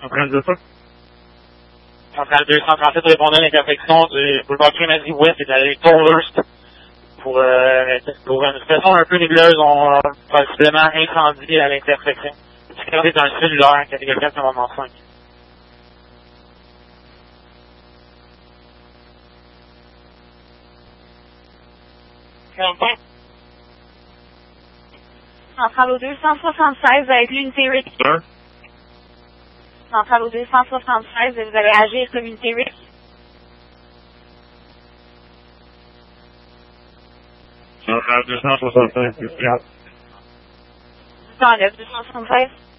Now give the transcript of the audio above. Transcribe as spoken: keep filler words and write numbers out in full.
Centrale deux cents. Centrale deux cent trente-sept répondant à l'intersection du boulevard Crémazie Ouest et de la rue Tolhurst. Pour, euh, pour une situation un peu nébuleuse, on a possiblement incendie à l'intersection. C'est un cellulaire, catégorie quatre, commandement cinq. Centrale au deux cent soixante-seize, vous avez appelé l'unité R I C. Hein? Centrale au deux cent soixante-seize, vous allez agir comme unité R I C. Centrale deux cent soixante-cinq, plus quatre. deux cent soixante-seize.